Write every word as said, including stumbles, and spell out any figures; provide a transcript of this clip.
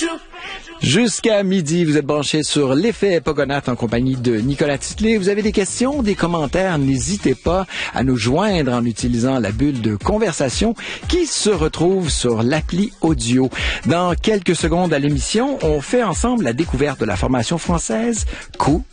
Jusqu'à midi, vous êtes branchés sur l'effet Pogonath en compagnie de Nicolas Titley. Vous avez des questions, des commentaires, n'hésitez pas à nous joindre en utilisant la bulle de conversation qui se retrouve sur l'appli audio. Dans quelques secondes à l'émission, on fait ensemble la découverte de la formation française Coup